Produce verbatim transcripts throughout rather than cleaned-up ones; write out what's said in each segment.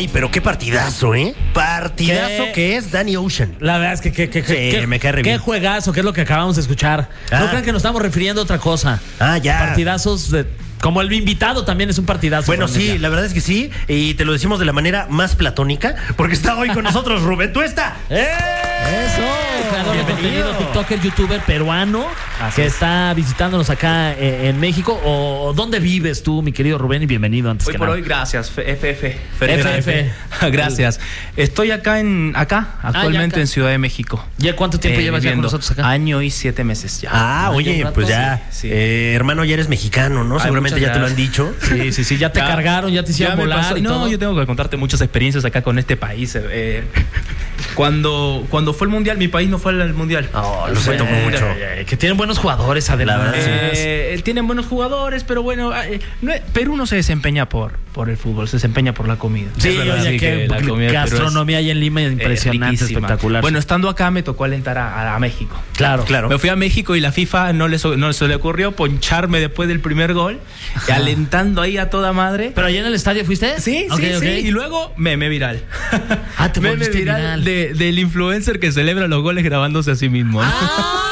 Ay, pero qué partidazo, ¿eh? Partidazo ¿Qué? que es Danny Ocean. La verdad es que, que, que, sí, que me cae re qué bien. juegazo, que es lo que acabamos de escuchar. Ah. No crean que nos estamos refiriendo a otra cosa. Ah, ya. Partidazos de... Como el invitado también es un partidazo. Bueno, sí, ya. La verdad es que sí. Y te lo decimos de la manera más platónica, porque está hoy con nosotros Rubén Tuesta. ¡Eh! Eso. Creador de contenido, TikToker, youtuber peruano, Así que es. está visitándonos acá eh, en México. ¿O dónde vives tú, mi querido Rubén? Y bienvenido antes hoy que por nada. hoy, gracias. F F. F F. Gracias. Estoy acá en acá, actualmente ah, acá. en Ciudad de México. ¿Ya cuánto tiempo eh, llevas ya con nosotros acá? Año y siete meses ya. Ah, oye, pues ya. Sí, sí. Eh, hermano, ya eres mexicano, ¿no? Ay, Seguramente ya te lo han dicho. Sí, sí, sí. Ya te ya, cargaron, ya te hicieron ya volar. Y no, todo. Yo tengo que contarte muchas experiencias acá con este país. Eh, cuando, cuando fue el mundial, mi país no fue al mundial. Oh, lo siento mucho. Que tienen buenos jugadores, además. Eh, tienen buenos jugadores, pero bueno, eh, no, Perú no se desempeña por, por el fútbol, se desempeña por la comida. Sí, oye, que, que la comida gastronomía ahí en Lima es impresionante, eh, espectacular. Bueno, estando acá me tocó alentar a, a, a México. Claro, claro. Me fui a México y la FIFA no le, no se le ocurrió poncharme después del primer gol, alentando ahí a toda madre. ¿Pero allá en el estadio fuiste? Sí, okay, sí, okay. sí. Y luego meme viral. Ah, te meme viral, viral. De, del influencer que celebra los goles grabándose a sí mismo. ¡Ah!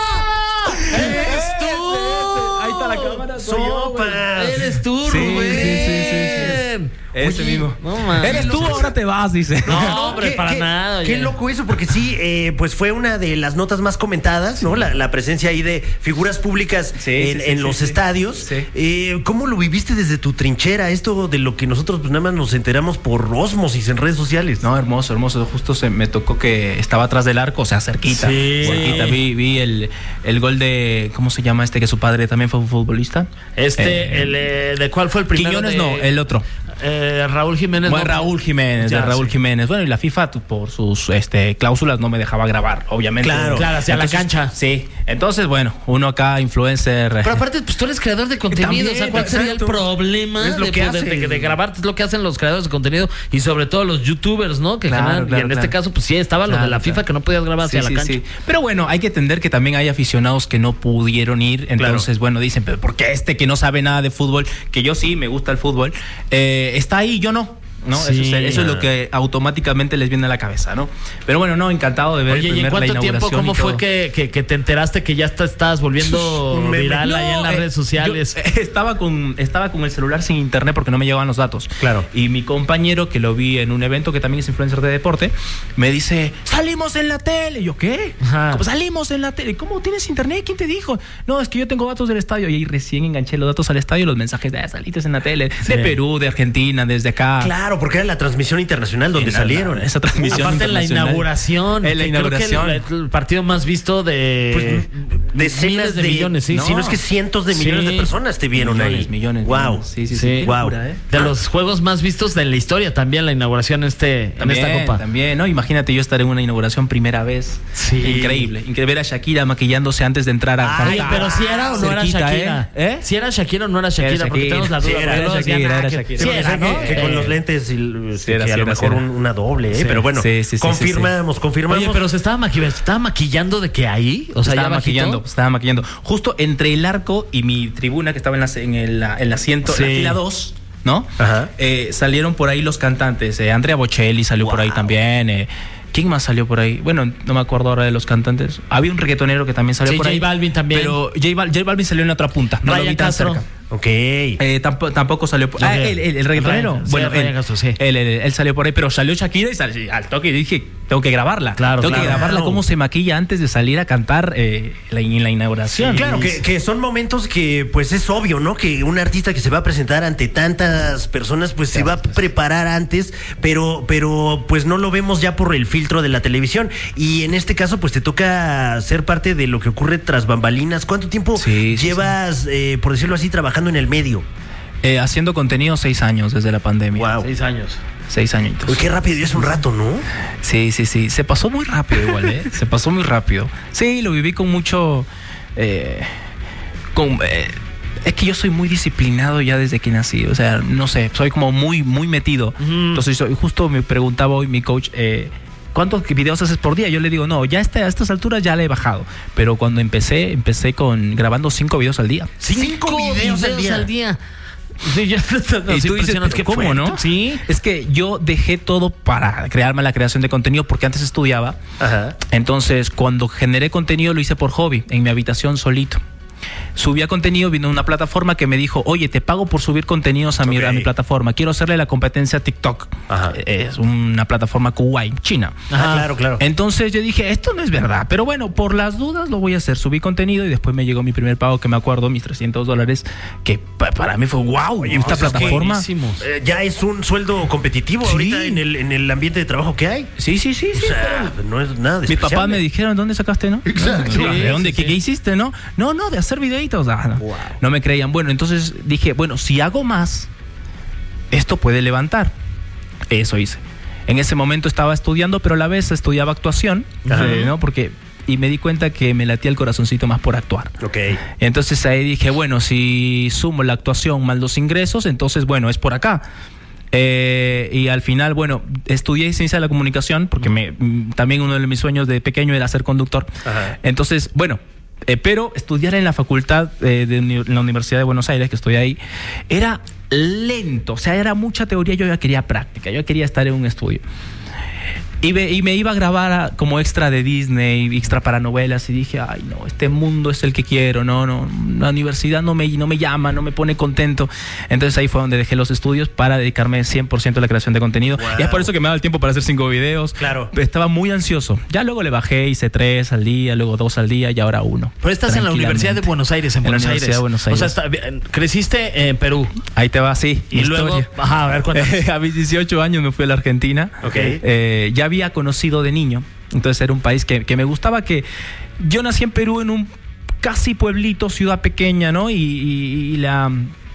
¡Eres tú! Ahí está la cámara. ¡Sopas! ¡Eres tú, sí, Rubén! Sí, sí, sí, sí. Ese Oye, mismo. No, Eres tú, ahora te vas, dice. No, hombre, ¿Qué, para qué, nada. Oye. Qué loco eso, porque sí, eh, pues fue una de las notas más comentadas, ¿no? La, la presencia ahí de figuras públicas sí, en, sí, sí, en sí, los sí. estadios. Sí. Eh, ¿Cómo lo viviste desde tu trinchera? Esto de lo que nosotros pues nada más nos enteramos por ósmosis en redes sociales. No, hermoso, hermoso. Justo se me tocó que estaba atrás del arco, o sea, cerquita. Sí. Cerquita. Vi, vi el, el gol de, ¿cómo se llama este? Que su padre también fue un futbolista. Este, eh, el eh, ¿de cuál fue el primero? Quiñones de... no, el otro. Eh, Raúl Jiménez. Bueno, no, Raúl Jiménez, ya, de Raúl sí. Jiménez. Bueno, y la FIFA, por sus este, cláusulas, no me dejaba grabar, obviamente. Claro, claro, hacia Entonces, la cancha. Sí. Entonces, bueno, uno acá, influencer. Pero aparte, pues tú eres creador de contenido. También, o sea, ¿cuál sería el problema es lo de, que de, de, de, de grabarte? Es lo que hacen los creadores de contenido y sobre todo los youtubers, ¿no? Que claro, generan, claro, y en claro. este caso, pues sí, estaba claro, lo de la FIFA claro. que no podías grabar sí, hacia sí, la cancha. Sí. Pero bueno, hay que entender que también hay aficionados que no pudieron ir. Entonces, claro. bueno, dicen, pero ¿por qué este que no sabe nada de fútbol? Que yo sí, me gusta el fútbol. Eh, está ahí, yo no. ¿no? Sí, eso, es, eso es lo que automáticamente les viene a la cabeza, ¿no? Pero bueno, no, encantado de ver Oye, el primer, ¿y en cuánto la tiempo, cómo fue que, que, que te enteraste que ya está, estabas volviendo viral no, ahí en las eh, redes sociales? Yo estaba con, estaba con el celular sin internet porque no me llegaban los datos. Claro. Y mi compañero, que lo vi en un evento, que también es influencer de deporte, me dice, salimos en la tele. Y yo, ¿qué? ¿Cómo salimos en la tele? ¿Cómo tienes internet? ¿Quién te dijo? No, es que yo tengo datos del estadio. Y ahí recién enganché los datos al estadio y los mensajes de ah, salites en la tele. Sí. De Perú, de Argentina, desde acá. Claro, porque era la transmisión internacional donde en salieron. La, esa transmisión Aparte en la inauguración. En la inauguración. Creo que el, el partido más visto de pues, decenas de, de millones, sí. No. Si no es que cientos de millones sí. de personas te vieron millones, ahí. Millones, wow. millones. Sí, sí, sí. sí. Wow. Locura, ¿eh? De los juegos más vistos de la historia también la inauguración este, también, en esta copa. También, ¿no? Imagínate yo estar en una inauguración primera vez. Sí. Increíble. Increíble ver a Shakira maquillándose antes de entrar a Ay, pero si era o no era Shakira. ¿Eh? Si era Shakira o no era Shakira, era Shakira. porque tenemos la duda. Sí, era, era Shakira, era, era Shakira. Sí, era, ¿no? Que, que con los lentes y, sí, era, que a lo mejor un, una doble, ¿eh? Sí. Pero bueno, sí, sí, sí, confirmamos, sí, sí. confirmamos. Oye, pero se estaba maquillando, estaba maquillando de que ahí, o sea, estaba ya maquillando, bajito. estaba maquillando. Justo entre el arco y mi tribuna que estaba en, la, en, el, en el asiento, sí. en la fila dos, ¿no? Ajá. Eh, salieron por ahí los cantantes. Eh, Andrea Bocelli salió wow. por ahí también. Eh, ¿Quién más salió por ahí? Bueno, no me acuerdo ahora de los cantantes. Había un reggaetonero que también salió sí, por J ahí. J Balvin también. Pero J, Bal, J Balvin salió en la otra punta. No Ryan lo vi tan Castro. cerca. Ok. Eh, tampoco, tampoco salió por okay. Ah, el, el, el reggaetonero. Ryan, bueno, sí, él, Ryan Castro, sí. él, él, él salió por ahí, pero salió Shakira y salió, al toque y dije, tengo que grabarla. Claro, tengo claro. que grabarla cómo se maquilla antes de salir a cantar eh, la, en la inauguración. Sí, claro, que, que son momentos que pues es obvio, ¿no? Que un artista que se va a presentar ante tantas personas pues se va a preparar antes, pero, pero pues no lo vemos ya por el filtro de la televisión. Y en este caso pues te toca ser parte de lo que ocurre tras bambalinas. ¿Cuánto tiempo sí, sí, llevas, sí. Eh, por decirlo así, trabajando en el medio? Eh, haciendo contenido seis años desde la pandemia. Wow. Seis años. Seis añitos. Uy, qué rápido, ya es un rato, ¿no? Sí, sí, sí. Se pasó muy rápido igual, ¿eh? Se pasó muy rápido. Sí, lo viví con mucho... Eh, con... Eh, es que yo soy muy disciplinado ya desde que nací. O sea, no sé, soy como muy, muy metido. Uh-huh. Entonces, soy, justo me preguntaba hoy mi coach... Eh, ¿cuántos videos haces por día? Yo le digo, no, ya está, a estas alturas ya le he bajado. Pero cuando empecé, empecé con grabando cinco videos al día. ¿Cinco, ¿Cinco videos, videos al día? al día? Sí, ya, no, y tú dices, ¿qué ¿cómo, fue? no? Sí. Es que yo dejé todo para crearme la creación de contenido porque antes estudiaba. Ajá. Entonces, cuando generé contenido lo hice por hobby, en mi habitación solito. Subía contenido, vino una plataforma que me dijo, oye, te pago por subir contenidos a mi, okay. a mi plataforma. Quiero hacerle la competencia a TikTok. Ajá. Es una plataforma Kuwait, China. Ah, claro, claro. Entonces yo dije, esto no es verdad, pero bueno, por las dudas lo voy a hacer. Subí contenido y después me llegó mi primer pago, que me acuerdo, mis trescientos dólares, que pa para mí fue wow. Oye, esta pues plataforma. Es que, eh, ya es un sueldo competitivo sí. ahorita en el, en el ambiente de trabajo que hay. Sí, sí, sí. O sí, sea, pero... no es nada Mis despreciable. papás me dijeron, ¿dónde sacaste, no? Exacto. Sí, ¿De dónde? sí, ¿Qué, sí. ¿Qué hiciste, no? No, no, de hacer videitos. Ah, no. Wow. no me creían. Bueno, entonces dije, bueno, si hago más, esto puede levantar. Eso hice. En ese momento estaba estudiando, pero a la vez estudiaba actuación, eh, ¿no? Porque... Y me di cuenta que me latía el corazoncito más por actuar. Ok. Entonces ahí dije, bueno, si sumo la actuación más los ingresos, entonces, bueno, es por acá. Eh, y al final, bueno, estudié ciencia de la comunicación, porque me, también uno de mis sueños de pequeño era ser conductor. Ajá. Entonces, bueno... Eh, pero estudiar en la facultad eh, de en la Universidad de Buenos Aires, que estoy ahí, era lento, o sea, era mucha teoría, yo ya quería práctica, yo quería estar en un estudio. Y me, y me iba a grabar a, como extra de Disney, extra para novelas, y dije, ay no, este mundo es el que quiero, no, no, la universidad no me, no me llama, no me pone contento. Entonces ahí fue donde dejé los estudios para dedicarme cien por ciento a la creación de contenido. Wow. Y es por eso que me daba el tiempo para hacer cinco videos. Claro. Estaba muy ansioso. Ya luego le bajé, hice tres al día, luego dos al día y ahora uno. Pero estás en la Universidad de Buenos Aires, en, en Buenos la Aires. Universidad de Buenos Aires. O sea, está, creciste en Perú. Ahí te va, sí. Y luego, historia. ajá, a ver, cuéntame. A mis dieciocho años me fui a la Argentina. Ok. Eh, ya había conocido de niño, entonces era un país que, que me gustaba, que yo nací en Perú en un casi pueblito, ciudad pequeña, ¿no? Y, y, y la...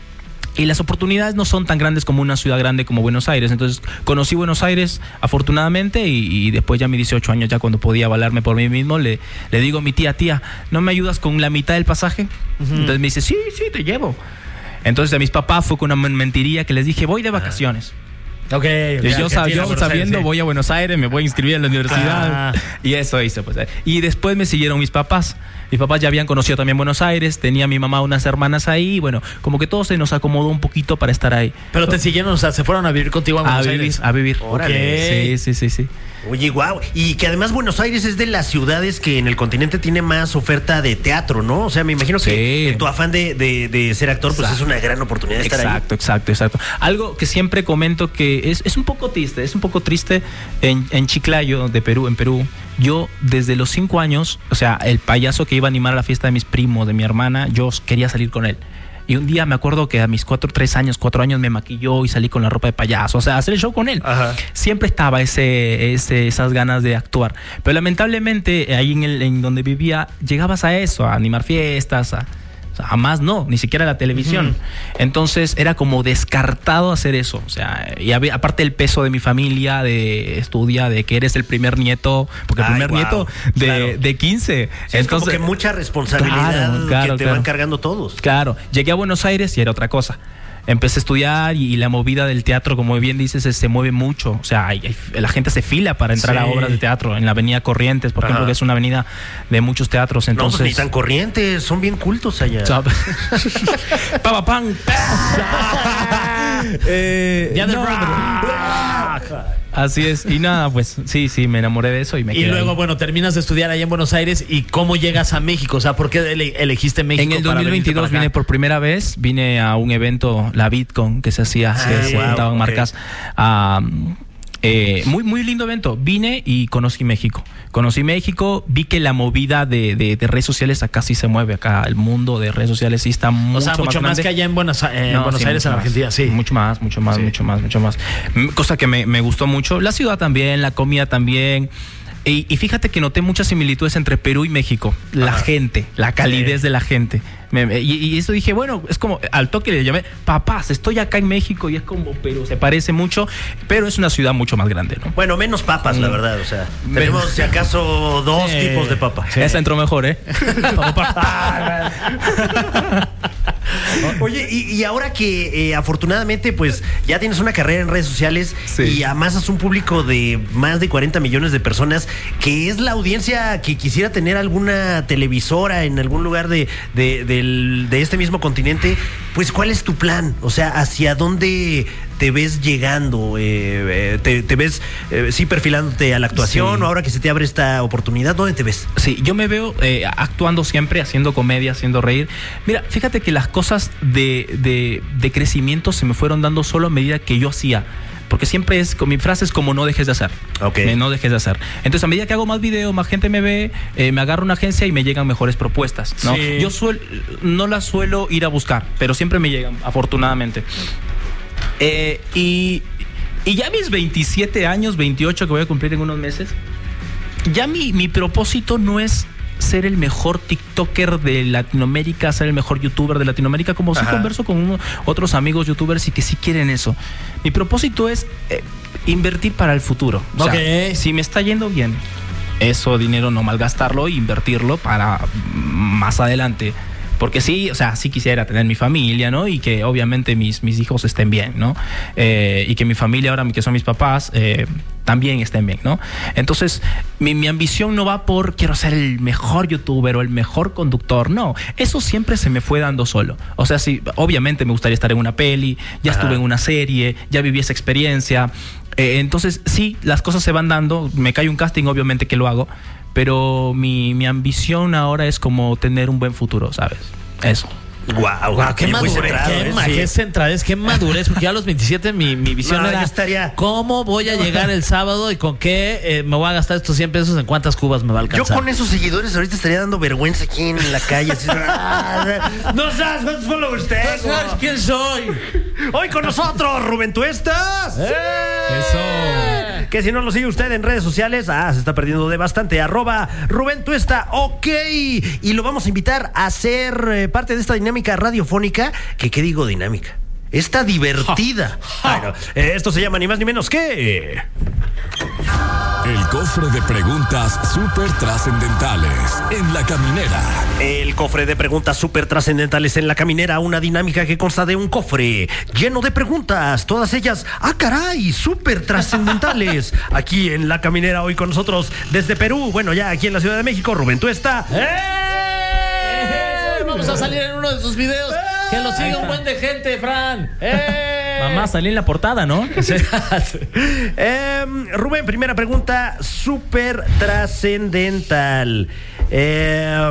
Y las oportunidades no son tan grandes como una ciudad grande como Buenos Aires. Entonces conocí Buenos Aires afortunadamente y, y después ya a mis dieciocho años, ya cuando podía valerme por mí mismo, le, le digo a mi tía, tía, ¿no me ayudas con la mitad del pasaje? Uh-huh. Entonces me dice, sí, sí, te llevo. Entonces a mis papás fue con una mentiría que les dije, voy de vacaciones. Ok, okay. Y yo, sab yo sabiendo, Aires, sí. voy a Buenos Aires, me voy a inscribir en la universidad. Ah. Y eso hice, pues. Y después me siguieron mis papás. Mis papás ya habían conocido también Buenos Aires, tenía mi mamá unas hermanas ahí, y bueno, como que todo se nos acomodó un poquito para estar ahí. Pero te siguieron, o sea, se fueron a vivir contigo a Buenos a vivir, Aires. A vivir, Órale. Sí, sí, sí, sí. Oye, guau. Y que además Buenos Aires es de las ciudades que en el continente tiene más oferta de teatro, ¿no? O sea, me imagino que sí. en tu afán de, de, de ser actor, exacto. pues es una gran oportunidad de estar exacto, ahí. Exacto, exacto, exacto. Algo que siempre comento que es, es un poco triste, es un poco triste en, en Chiclayo, de Perú, en Perú. Yo desde los cinco años, o sea, el payaso que iba a animar a la fiesta de mis primos, de mi hermana, yo quería salir con él. Y un día me acuerdo que a mis cuatro, tres años, cuatro años me maquilló y salí con la ropa de payaso. O sea, hacer el show con él. Ajá. Siempre estaba ese, ese, esas ganas de actuar. Pero lamentablemente, ahí en, el, en donde vivía, llegabas a eso, a animar fiestas, a... A más no, ni siquiera la televisión. Uh-huh. Entonces era como descartado hacer eso. O sea, y había, aparte el peso de mi familia, de estudia, de que eres el primer nieto, porque el Ay, primer wow. nieto de, claro. de quince. Sí, entonces, es como que mucha responsabilidad claro, claro, que te claro. van cargando todos. Claro, llegué a Buenos Aires y era otra cosa. Empecé a estudiar y, y la movida del teatro, como bien dices, se, se mueve mucho. O sea, hay, hay, la gente se fila para entrar sí. a obras de teatro en la avenida Corrientes, por Ajá. ejemplo, que es una avenida de muchos teatros. Entonces, no, pues ni tan Corrientes, son bien cultos allá. Papa pan. eh, ya no, Así es, y nada, pues sí, sí, me enamoré de eso y me Y quedé luego, ahí. bueno, terminas de estudiar allá en Buenos Aires y ¿cómo llegas a México? O sea, ¿por qué ele elegiste México? En el dos mil veintidós vine por primera vez, vine a un evento, la VidCon, que se hacía, ah, que se juntaban wow, marcas. Okay. Um, eh, muy, muy lindo evento. Vine y conocí México. Conocí México, vi que la movida de, de, de redes sociales acá sí se mueve. Acá el mundo de redes sociales sí está mucho, o sea, mucho más, más que allá en Buenos, eh, no, Buenos sí, Aires, en Argentina, sí. Mucho más, mucho más, sí. mucho más, mucho más. Cosa que me, me gustó mucho. La ciudad también, la comida también. Y, y fíjate que noté muchas similitudes entre Perú y México. La Ajá. gente, la calidez sí. de la gente. Me, me, y, y eso dije, bueno, es como, al toque le llamé, papás, estoy acá en México y es como Perú, se parece mucho, pero es una ciudad mucho más grande, ¿no? Bueno, menos papas, mm. la verdad, o sea, tenemos si acaso dos sí. tipos de papas. Sí. Esa entró mejor, ¿eh? Oye, y, y ahora que eh, afortunadamente pues ya tienes una carrera en redes sociales Sí. y amasas un público de más de cuarenta millones de personas, que es la audiencia que quisiera tener alguna televisora en algún lugar de, de, del- de este mismo continente, pues ¿cuál es tu plan? O sea, ¿hacia dónde te ves llegando? Eh, eh, te, te ves eh, sí perfilándote a la actuación Sí. o ahora que se te abre esta oportunidad? ¿Dónde te ves? Sí, yo me veo eh, actuando siempre, haciendo comedia, haciendo reír. Mira, fíjate que las cosas de, de, de crecimiento se me fueron dando solo a medida que yo hacía. Porque siempre es, con mi frase es como no dejes de hacer. Ok. Me- No dejes de hacer. Entonces, a medida que hago más videos, más gente me ve, eh, me agarro una agencia y me llegan mejores propuestas, ¿no? Sí. Yo suel, no las suelo ir a buscar, pero siempre me llegan, afortunadamente. Eh, y, y ya mis veintisiete años, veintiocho que voy a cumplir en unos meses, ya mi, mi propósito no es ser el mejor TikToker de Latinoamérica, ser el mejor YouTuber de Latinoamérica, como si Ajá. converso con uno- otros amigos YouTubers y que sí quieren eso. Mi propósito es eh, invertir para el futuro. O sea, Ok. si me está yendo bien, eso dinero no malgastarlo, invertirlo para mm, más adelante. Porque sí, o sea, sí quisiera tener mi familia, ¿no? Y que obviamente mis, mis hijos estén bien, ¿no? Eh, y que mi familia ahora, que son mis papás, eh, también estén bien, ¿no? Entonces, mi, mi ambición no va por quiero ser el mejor youtuber o el mejor conductor, no. Eso siempre se me fue dando solo. O sea, sí, obviamente me gustaría estar en una peli, ya Ajá. estuve en una serie, ya viví esa experiencia. Eh, entonces, sí, las cosas se van dando. Me cae un casting, obviamente que lo hago. Pero mi, mi ambición ahora es como tener un buen futuro, ¿sabes? Eso. Guau, Guau, qué madurez, qué, ma- qué centradez, qué madurez, porque ya a los veintisiete mi, mi visión No, era yo estaría- ¿cómo voy a llegar el sábado y con qué eh, me voy a gastar estos cien pesos? ¿En cuántas cubas me va a Yo alcanzar? con esos seguidores ahorita estaría dando vergüenza aquí en la calle. Así, ah, no sabes cuántos followers tengo. ¿Quién soy? Hoy con nosotros, Rubén Tuestas. Eso. Que si no lo sigue usted en redes sociales, ah, se está perdiendo de bastante. Arroba Rubén Tuesta, ok. Y lo vamos a invitar a ser eh, parte de esta dinámica radiofónica. Que, ¿qué digo dinámica? Está divertida. Ay, no. Eh, esto se llama ni más ni menos que... El cofre de preguntas súper trascendentales en la caminera. El cofre de preguntas súper trascendentales en la caminera, una dinámica que consta de un cofre lleno de preguntas, todas ellas, ah caray, súper trascendentales. Aquí en la caminera, hoy con nosotros desde Perú, bueno, ya aquí en la Ciudad de México, Rubén Tuesta. ¡Eh! Vamos a salir en uno de sus videos. Que lo siga un buen de gente, Fran. ¡Eh! Mamá, salí en la portada, ¿no? Eh, Rubén, primera pregunta súper trascendental. Eh,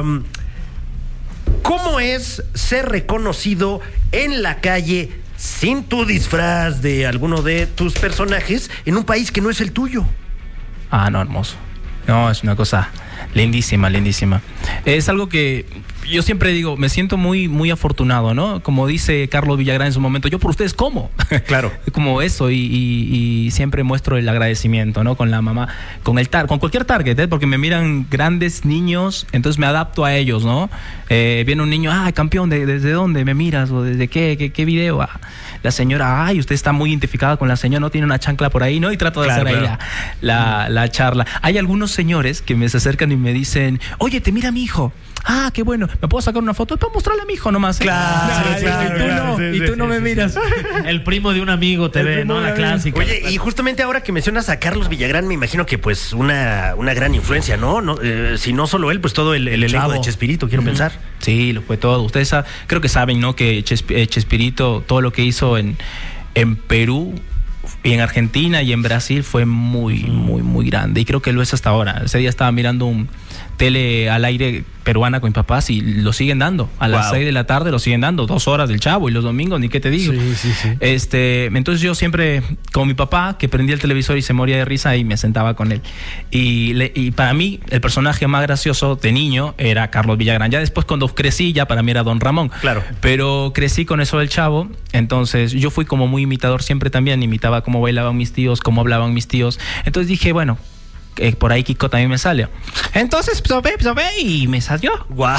¿Cómo es ser reconocido en la calle sin tu disfraz de alguno de tus personajes en un país que no es el tuyo? Ah, no, hermoso. No, es una cosa lindísima, lindísima. Es algo que yo siempre digo, me siento muy, muy afortunado, ¿no? Como dice Carlos Villagrán en su momento, yo por ustedes como. Claro. Como eso, y, y- y siempre muestro el agradecimiento, ¿no? Con la mamá, con el tar, con cualquier target, ¿eh? Porque me miran grandes niños, entonces me adapto a ellos, ¿no? Eh, viene un niño, ah, campeón, ¿de, ¿desde dónde me miras? ¿O desde qué, qué, qué video? Ah, la señora, ay, usted está muy identificada con la señora, no tiene una chancla por ahí, ¿no? Y trato de Claro, hacer ahí claro. la, la, la charla. Hay algunos señores que me se acercan y me dicen, oye, te mira mi hijo. Ah, qué bueno. ¿Me puedo sacar una foto? Para mostrarle a mi hijo nomás. ¿eh? Claro, Ay, claro, y tú claro, no, sí, y sí, tú no sí, me sí, miras. El primo de un amigo te ve, ¿no? La clásica. Oye, y justamente ahora que mencionas a Carlos Villagrán, me imagino que pues una, una gran influencia, ¿no? no eh, si no solo él, pues todo el, el elenco Chavo. de Chespirito, quiero pensar. Sí, lo fue todo. Ustedes sa- creo que saben, ¿no? Que Chesp- eh, Chespirito, todo lo que hizo en, en Perú y en Argentina y en Brasil fue muy, muy, muy grande. Y creo que lo es hasta ahora. Ese día estaba mirando un tele al aire peruana con mis papás y lo siguen dando. A las Wow. seis de la tarde lo siguen dando. Dos horas del Chavo y los domingos, ni qué te digo. Sí, sí, sí. Este, entonces yo siempre, como mi papá, que prendía el televisor y se moría de risa y me sentaba con él. Y, le- y para mí, el personaje más gracioso de niño era Carlos Villagrán. Ya después, cuando crecí, ya para mí era Don Ramón. Claro. Pero crecí con eso del Chavo. Entonces yo fui como muy imitador siempre también. Imitaba cómo bailaban mis tíos, cómo hablaban mis tíos. Entonces dije, bueno, eh, por ahí Kiko también me sale. Entonces, probé, probé y me salió. Guau.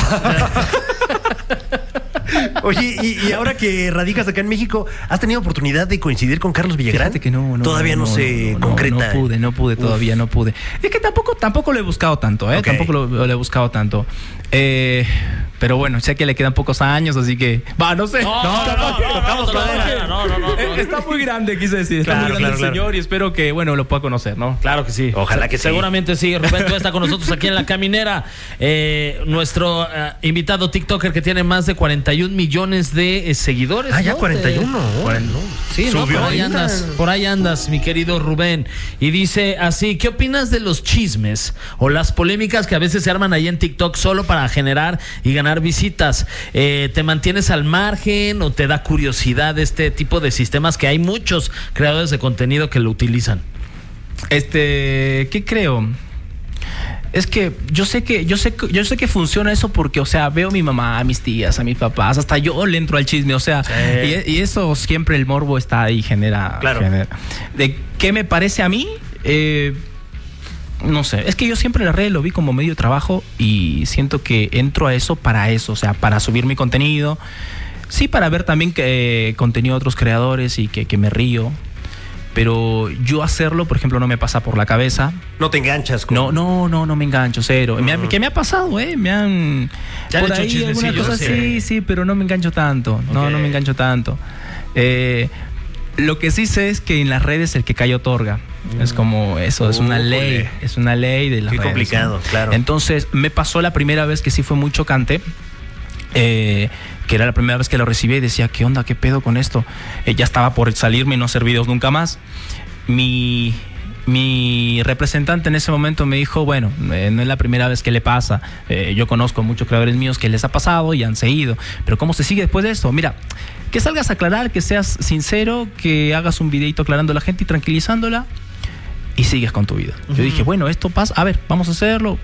Oye, y, y ahora que radicas acá en México, ¿has tenido oportunidad de coincidir con Carlos Villagrán? Fíjate que no, no Todavía no, se no, concreta. No pude, no pude, todavía no pude. Es que tampoco, tampoco lo he buscado tanto, ¿eh? Ok. Tampoco lo, lo he buscado tanto. Eh, Pero bueno, sé que le quedan pocos años, así que... Va, no sé. No, no, no, tocamos madera. no, no, no, no. Está muy grande, quise decir. Está Claro, muy grande claro, el claro. señor y espero que, bueno, lo pueda conocer, ¿no? Claro que sí. Ojalá que sí. Seguramente sí. Rubén, tú estás con nosotros aquí en La Caminera. Eh, nuestro uh, invitado TikToker que tiene más de cuarenta y un millones de eh, seguidores. Ah, ya ¿no? cuarenta y uno. De... Bueno, Sí, ¿no? subió Por ahí ahorita. andas, por ahí andas, mi querido Rubén. Y dice así, ¿qué opinas de los chismes o las polémicas que a veces se arman ahí en TikTok solo para generar y ganar visitas? Eh, ¿Te mantienes al margen o te da curiosidad este tipo de sistemas que hay muchos creadores de contenido que lo utilizan? Este, ¿qué creo? Es que yo sé que yo sé que yo sé que funciona eso porque, o sea, veo a mi mamá, a mis tías, a mis papás, hasta yo le entro al chisme, o sea, Sí. y, y eso siempre el morbo está ahí, genera, Claro. genera. ¿De qué me parece a mí? Eh, no sé, es que yo siempre la red lo vi como medio de trabajo y siento que entro a eso para eso, o sea, para subir mi contenido, sí, para ver también que, eh, contenido de otros creadores y que, que me río. Pero yo hacerlo, por ejemplo, no me pasa por la cabeza. No te enganchas con... No, no, no, no me engancho, cero. Me ha- ¿Qué me ha pasado, eh? Me han... ¿Te han por hecho ahí alguna chismecillos? cosa, Sí. sí, sí, pero no me engancho tanto. No, Ok. no me engancho tanto. Eh, lo que sí sé es que en las redes el que cae otorga. Es como eso, es una Újole. ley. Es una ley de las Qué redes, complicado, ¿no? claro. Entonces, me pasó la primera vez que sí fue muy chocante. Eh, que era la primera vez que lo recibí y decía, ¿qué onda? ¿Qué pedo con esto? Eh, ya estaba por salirme y no hacer videos nunca más. Mi, mi representante en ese momento me dijo, bueno, eh, no es la primera vez que le pasa. Eh, yo conozco a muchos creadores míos que les ha pasado y han seguido. Pero ¿cómo se sigue después de esto? Mira, que salgas a aclarar, que seas sincero, que hagas un videito aclarando a la gente y tranquilizándola y sigues con tu vida. Uh-huh. Yo dije, bueno, esto pasa, a ver, vamos a hacerlo.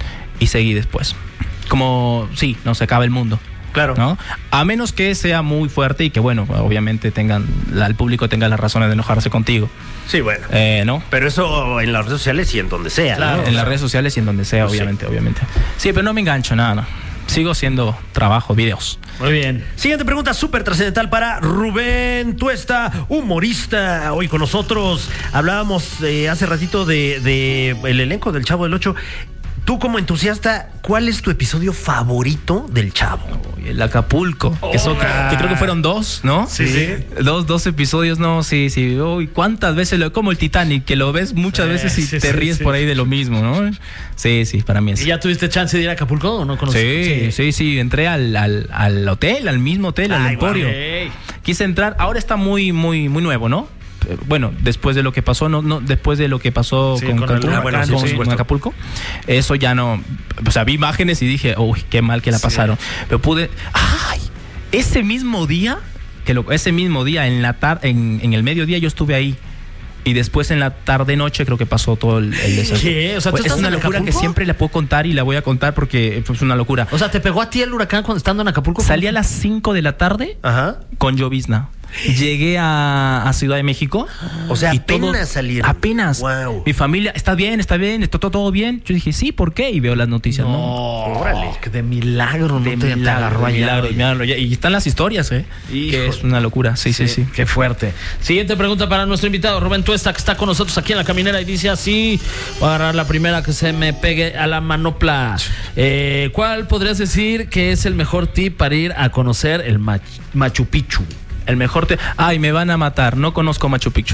Y seguí después. Como, sí, no se acaba el mundo. Claro. ¿No? A menos que sea muy fuerte y que, bueno, obviamente tengan la, el público tenga las razones de enojarse contigo. Sí, bueno. Eh, ¿no? Pero eso en las redes sociales y en donde sea. Claro, ¿no? en las redes sociales y en donde sea, Pues sí. obviamente, obviamente. Sí, pero no me engancho, nada, no. Sigo haciendo trabajo, videos. Muy bien. Siguiente pregunta súper trascendental para Rubén Tuesta, humorista. Hoy con nosotros hablábamos eh, hace ratito de, de el elenco del Chavo del Ocho. Tú como entusiasta, ¿cuál es tu episodio favorito del Chavo? El Acapulco, que, son, que creo que fueron dos, ¿no? Sí, sí. Dos, dos episodios, no, sí, sí. Uy, ¿cuántas veces lo como el Titanic? Que lo ves muchas Sí, veces y sí, te sí, ríes sí. por ahí de lo mismo, ¿no? Sí, sí, para mí es. ¿Y ya tuviste chance de ir a Acapulco o no conoces? Sí, sí, sí, entré al, al, al hotel, al mismo hotel, al Ay, Emporio. Ey. Quise entrar, ahora está muy, muy, muy nuevo, ¿no? Eh, Bueno, después de lo que pasó, no, no, después de lo que pasó Sí, con, con Cancún, el huracán, con- sí, por con supuesto. Acapulco, eso ya no, o sea, vi imágenes y dije, uy, qué mal que la Sí. pasaron. Pero pude, ay, ese mismo día, que lo, ese mismo día, en la tar, en, en el mediodía yo estuve ahí. Y después en la tarde noche creo que pasó todo el, el desastre. ¿Qué? O sea, ¿tú Pues, es estás una en locura que Acapulco? siempre la puedo contar y la voy a contar porque es una locura. O sea, ¿te pegó a ti el huracán cuando estando en Acapulco? Salí a las cinco de la tarde Ajá. con llovizna. Llegué a, a Ciudad de México. O sea, y apenas salieron. Apenas. Wow. Mi familia, ¿está bien? ¿Está bien? ¿Está todo, todo bien? Yo dije, sí, ¿por qué? Y veo las noticias, ¿no? No, Órale. que de milagro, no De te, te milagro, agarró de allá. milagro, de milagro. Y están las historias, ¿eh? Híjole. Que es una locura. Sí, sí, sí. Qué fuerte. Siguiente pregunta para nuestro invitado, Rubén Tuesta, que está con nosotros aquí en La Caminera y dice así, voy a agarrar la primera que se me pegue a la manopla. Eh, ¿Cuál podrías decir que es el mejor tip para ir a conocer el Mach- Machu Picchu? El mejor te... Ay, me van a matar. No conozco Machu Picchu.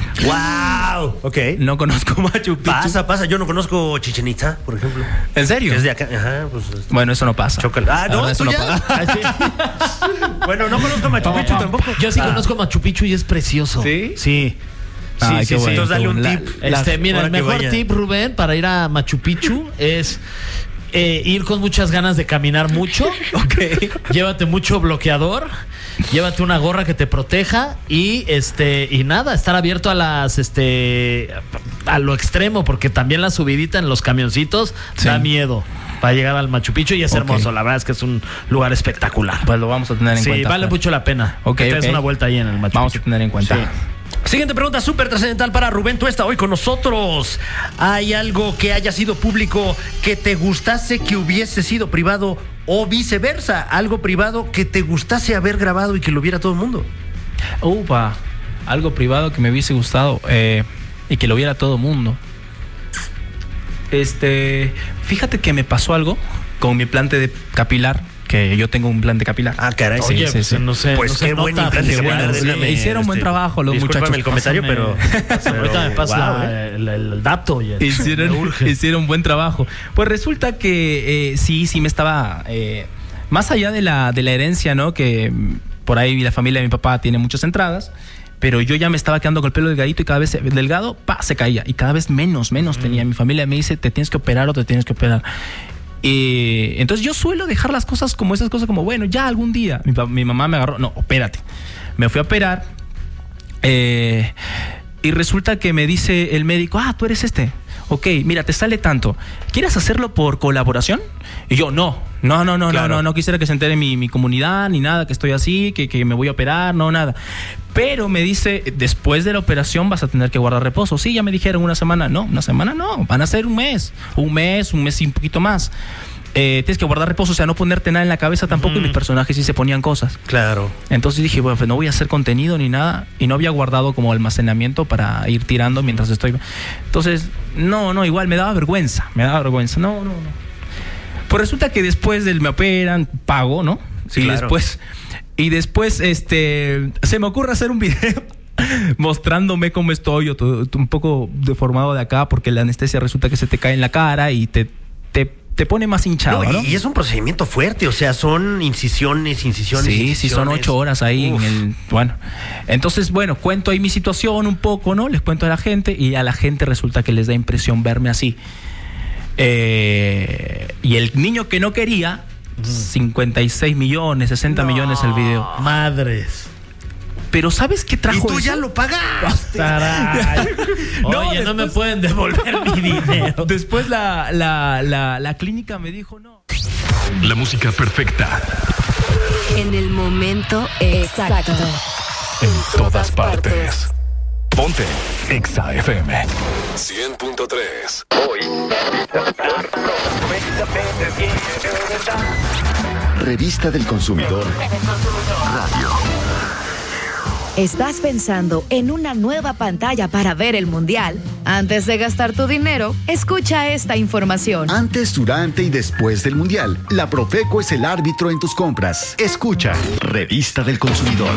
¡Wow! Ok. No conozco Machu Picchu. Pasa, pasa. Yo no conozco Chichen Itza, por ejemplo. ¿En serio? Que es de acá. Ajá, pues. este, Bueno, eso no pasa. Chócala. Ah, La no, verdad, eso ¿tú no ya? pasa. Ah, sí. Bueno, no conozco Machu Picchu tampoco. Yo sí Ah. conozco Machu Picchu y es precioso. ¿Sí? Sí. Ay, sí, qué sí, bueno, Entonces dale qué un bueno. tip. La- Este, mira, ahora el que mejor vaya. tip, Rubén, para ir a Machu Picchu es eh, ir con muchas ganas de caminar mucho. Ok. Llévate mucho bloqueador, llévate una gorra que te proteja y este y nada, estar abierto a las este a lo extremo, porque también la subidita en los camioncitos Sí. da miedo para llegar al Machu Picchu y es Ok. hermoso, la verdad es que es un lugar espectacular. Pues lo vamos a tener en Sí, cuenta. vale mucho la pena. Ok, que te des ok. una vuelta ahí en el Machu Vamos a Picchu. tener en cuenta. Sí. Siguiente pregunta súper trascendental para Rubén Tuesta, hoy con nosotros. ¿Hay algo que haya sido público que te gustase que hubiese sido privado o viceversa? Algo privado que te gustase haber grabado y que lo viera todo el mundo. Upa, algo privado que me hubiese gustado eh, y que lo viera todo el mundo. Este, fíjate que me pasó algo con mi implante de capilar que yo tengo un implante capilar. Ah, caray. Sí, Oye, sí, pues, sí. no sé, Pues no se qué buen nota, implante fíjate, capilar, bueno, déjame, hicieron buen trabajo los discúlpame muchachos. el comentario, pero, Pásame, ahorita me pero, pasas wow, la- ¿eh? el, el dato. Y el- Hicieron, me urge. hicieron buen trabajo. Pues resulta que eh, sí, sí me estaba... eh, más allá de la, de la herencia, ¿no? Que mm, por ahí la familia de mi papá tiene muchas entradas, pero yo ya me estaba quedando con el pelo delgadito y cada vez delgado, pa, se caía. Y cada vez menos, menos tenía. Mi familia me dice, te tienes que operar o te tienes que operar. Y entonces yo suelo dejar las cosas como esas cosas como, bueno, ya algún día. Mi, pa- mi mamá me agarró, no, opérate. Me fui a operar eh, y resulta que me dice el médico, ah, tú eres este. Ok, mira, te sale tanto. ¿Quieres hacerlo por colaboración? Y yo, no, no, no, no, Claro. no, no, no quisiera que se entere mi, mi comunidad, ni nada, que estoy así, que, que me voy a operar, no, nada. Pero me dice, después de la operación vas a tener que guardar reposo. Sí, ya me dijeron una semana. No, una semana no, van a ser un mes. Un mes, un mes y un poquito más. Eh, tienes que guardar reposo, o sea, no ponerte nada en la cabeza tampoco. Y mis personajes sí se ponían cosas. Claro. Entonces dije, bueno, pues no voy a hacer contenido ni nada. Y no había guardado como almacenamiento para ir tirando mientras estoy. Entonces, no, no, igual me daba vergüenza. Me daba vergüenza. No, no, no. Pues resulta que después del me operan, pago, ¿no? Sí, y claro. después, y después, este, se me ocurre hacer un video mostrándome cómo estoy, yo todo- un poco deformado de acá, porque la anestesia resulta que se te cae en la cara y te, te, te pone más hinchado, No, ¿no? y, y es un procedimiento fuerte, o sea, son incisiones, incisiones. Sí, sí, son incisiones. ocho horas ahí Uf. en el. Bueno, entonces, bueno, cuento ahí mi situación un poco, ¿no? Les cuento a la gente y a la gente resulta que les da impresión verme así. Eh, y el niño que no quería, cincuenta y seis millones, sesenta millones el video. Madres. Pero ¿sabes qué Y trajo tú eso? ya lo pagaste. Caray. No, Oye, no me después- pueden devolver mi dinero. Después la, la, la, la clínica me dijo no. La música perfecta En el momento exacto. en todas partes. Ponte Exa F M cien punto tres. Revista del Consumidor Radio. ¿Estás pensando en una nueva pantalla para ver el Mundial? Antes de gastar tu dinero, escucha esta información. Antes, durante y después del Mundial, la Profeco es el árbitro en tus compras. Escucha, Revista del Consumidor.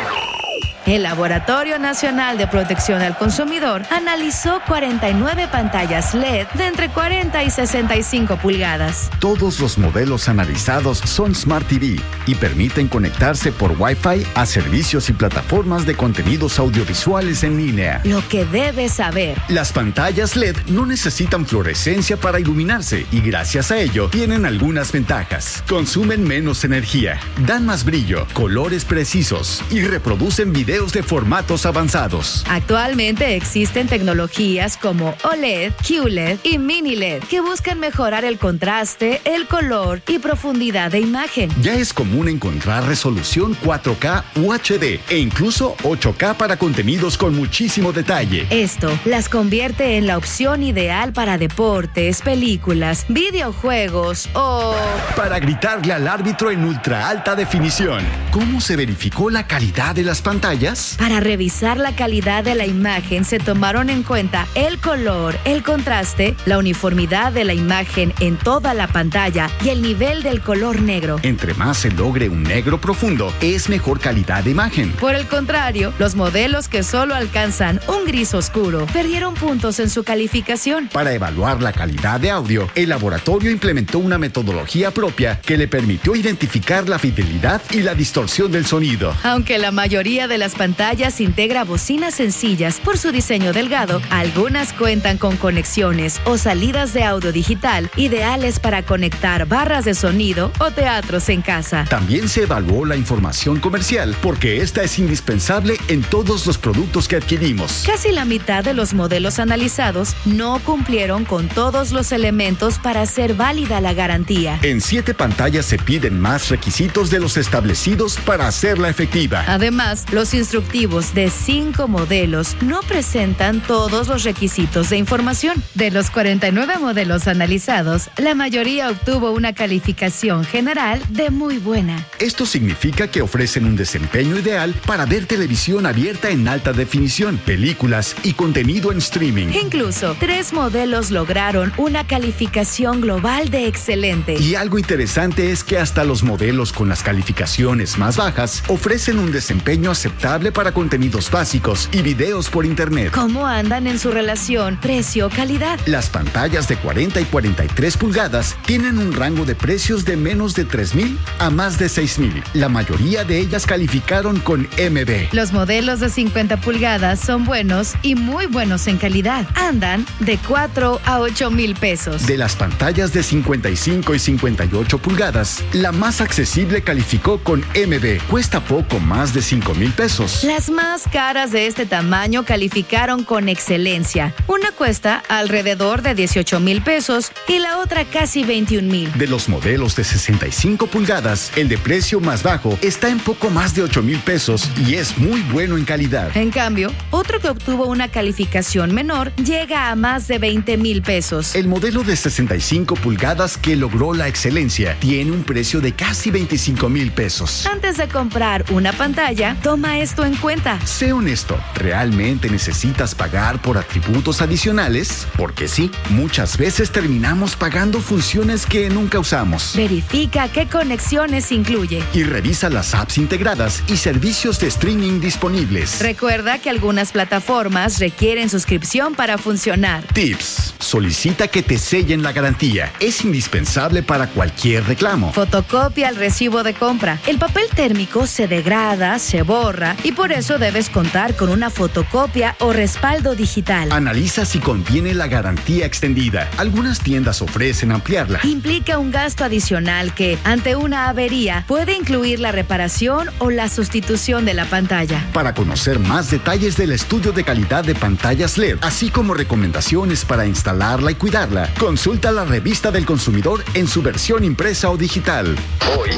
El Laboratorio Nacional de Protección al Consumidor analizó cuarenta y nueve pantallas L E D de entre cuarenta y sesenta y cinco pulgadas. Todos los modelos analizados son Smart T V y permiten conectarse por Wi-Fi a servicios y plataformas de contenidos audiovisuales en línea. Lo que debes saber. Las pantallas L E D no necesitan fluorescencia para iluminarse y gracias a ello tienen algunas ventajas. Consumen menos energía, dan más brillo, colores precisos y reproducen videos de formatos avanzados. Actualmente existen tecnologías como O L E D, Q L E D y Mini L E D que buscan mejorar el contraste, el color y profundidad de imagen. Ya es común encontrar resolución cuatro K U H D e incluso ocho K para contenidos con muchísimo detalle. Esto las convierte en la opción ideal para deportes, películas, videojuegos o... Para gritarle al árbitro en ultra alta definición. ¿Cómo se verificó la calidad de las pantallas? Para revisar la calidad de la imagen se tomaron en cuenta el color, el contraste, la uniformidad de la imagen en toda la pantalla y el nivel del color negro. Entre más se logre un negro profundo, es mejor calidad de imagen. Por el contrario, los modelos que solo alcanzan un gris oscuro perdieron puntos en su calificación. Para evaluar la calidad de audio, el laboratorio implementó una metodología propia que le permitió identificar la fidelidad y la distorsión del sonido. Aunque la mayoría de las pantallas integra bocinas sencillas por su diseño delgado, algunas cuentan con conexiones o salidas de audio digital ideales para conectar barras de sonido o teatros en casa. También se evaluó la información comercial porque esta es indispensable en todos los productos que adquirimos. Casi la mitad de los modelos analizados no cumplieron con todos los elementos para hacer válida la garantía. En siete pantallas se piden más requisitos de los establecidos para hacerla efectiva. Además, los instructivos de cinco modelos no presentan todos los requisitos de información. De los cuarenta y nueve modelos analizados, la mayoría obtuvo una calificación general de muy buena. Esto significa que ofrecen un desempeño ideal para ver televisión abierta en alta definición, películas y contenido en streaming. Incluso, tres modelos lograron una calificación global de excelente. Y algo interesante es que hasta los modelos con las calificaciones más bajas ofrecen un desempeño aceptable para contenidos básicos y videos por internet. ¿Cómo andan en su relación precio-calidad? Las pantallas de cuarenta y cuarenta y tres pulgadas tienen un rango de precios de menos de tres mil a más de seis mil. La mayoría de ellas calificaron con M B. Los modelos de cincuenta pulgadas son buenos y muy buenos en calidad. Andan de cuatro a ocho mil pesos. De las pantallas de cincuenta y cinco y cincuenta y ocho pulgadas, la más accesible calificó con M B. Cuesta poco más de cinco mil pesos. Las más caras de este tamaño calificaron con excelencia. Una cuesta alrededor de dieciocho mil pesos y la otra casi veintiún mil. De los modelos de sesenta y cinco pulgadas, el de precio más bajo está en poco más de ocho mil pesos y es muy bueno en calidad. En cambio, otro que obtuvo una calificación menor llega a más de veinte mil pesos. El modelo de sesenta y cinco pulgadas que logró la excelencia tiene un precio de casi veinticinco mil pesos. Antes de comprar una pantalla, toma esto en cuenta. Sé honesto, ¿realmente necesitas pagar por atributos adicionales? Porque sí, muchas veces terminamos pagando funciones que nunca usamos. Verifica qué conexiones incluye. Y revisa las apps integradas y servicios de streaming disponibles. Recuerda que algunas plataformas requieren suscripción para funcionar. Tips. Solicita que te sellen la garantía. Es indispensable para cualquier reclamo. Fotocopia el recibo de compra. El papel térmico se degrada, se borra y por eso debes contar con una fotocopia o respaldo digital. Analiza si conviene la garantía extendida. Algunas tiendas ofrecen ampliarla. Implica un gasto adicional que, ante una avería, puede incluir la reparación o la sustitución de la pantalla. Para conocer más detalles del estudio de calidad de pantallas L E D, así como recomendaciones para instalarla y cuidarla, consulta la Revista del Consumidor en su versión impresa o digital. Hoy.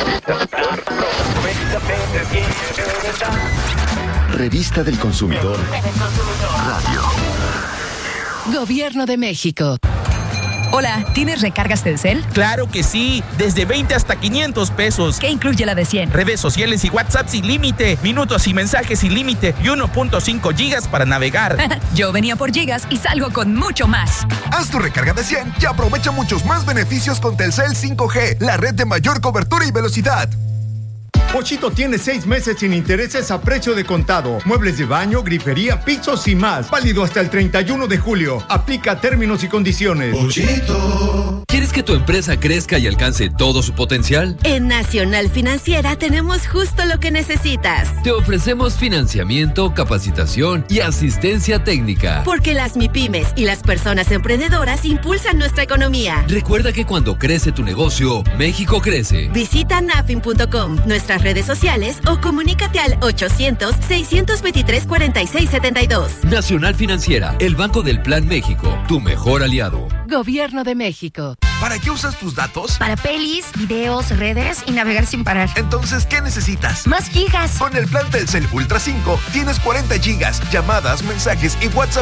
Revista del Consumidor Radio. Gobierno de México. Hola, ¿tienes recargas Telcel? Claro que sí, desde veinte hasta quinientos pesos. ¿Qué incluye la de cien? Redes sociales y WhatsApp sin límite, minutos y mensajes sin límite y uno punto cinco gigas para navegar. Yo venía por gigas y salgo con mucho más. Haz tu recarga de cien y aprovecha muchos más beneficios con Telcel cinco G, la red de mayor cobertura y velocidad. Pochito tiene seis meses sin intereses a precio de contado. Muebles de baño, grifería, pisos y más. Válido hasta el treinta y uno de julio. Aplica términos y condiciones. Pochito. ¿Quieres que tu empresa crezca y alcance todo su potencial? En Nacional Financiera tenemos justo lo que necesitas. Te ofrecemos financiamiento, capacitación y asistencia técnica. Porque las MIPYMES y las personas emprendedoras impulsan nuestra economía. Recuerda que cuando crece tu negocio, México crece. Visita nafin punto com, nuestras redes sociales o comunícate al ochocientos, seiscientos veintitrés, cuarenta y seis setenta y dos. Nacional Financiera, el Banco del Plan México, tu mejor aliado. Gobierno de México. ¿Para qué usas tus datos? Para pelis, videos, redes y navegar sin parar. Entonces, ¿qué necesitas? Más gigas. Con el plan Telcel Ultra cinco tienes cuarenta gigas, llamadas, mensajes y WhatsApp